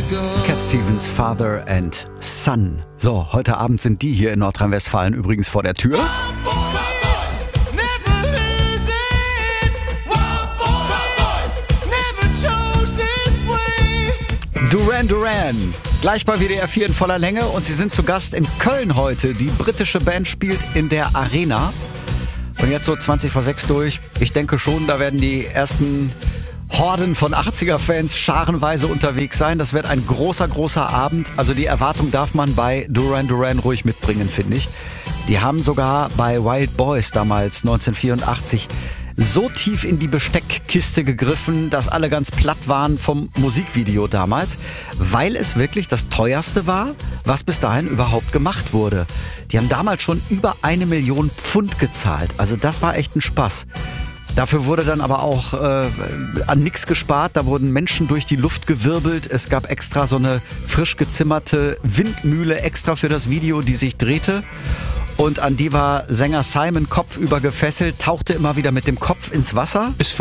Cat Stevens, Father and Son. So, heute Abend sind die hier in Nordrhein-Westfalen übrigens vor der Tür. Duran Duran, gleich bei WDR 4 in voller Länge und sie sind zu Gast in Köln heute. Die britische Band spielt in der Arena. Und jetzt so 20 vor 6 durch. Ich denke schon, da werden die ersten Horden von 80er-Fans scharenweise unterwegs sein. Das wird ein großer, großer Abend. Also die Erwartung darf man bei Duran Duran ruhig mitbringen, finde ich. Die haben sogar bei Wild Boys damals 1984 so tief in die Besteckkiste gegriffen, dass alle ganz platt waren vom Musikvideo damals, weil es wirklich das teuerste war, was bis dahin überhaupt gemacht wurde. Die haben damals schon über 1 Million Pfund gezahlt. Also das war echt ein Spaß. Dafür wurde dann aber auch an nichts gespart. Da wurden Menschen durch die Luft gewirbelt. Es gab extra so eine frisch gezimmerte Windmühle extra für das Video, die sich drehte. Und an die war Sänger Simon kopfüber gefesselt, tauchte immer wieder mit dem Kopf ins Wasser. Es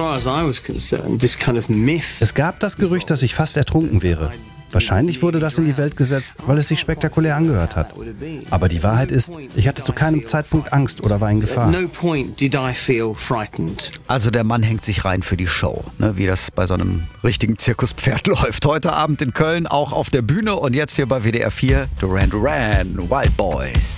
gab das Gerücht, dass ich fast ertrunken wäre. Wahrscheinlich wurde das in die Welt gesetzt, weil es sich spektakulär angehört hat. Aber die Wahrheit ist, ich hatte zu keinem Zeitpunkt Angst oder war in Gefahr. Also der Mann hängt sich rein für die Show, ne, wie das bei so einem richtigen Zirkuspferd läuft. Heute Abend in Köln auch auf der Bühne und jetzt hier bei WDR 4 Duran Duran, Wild Boys.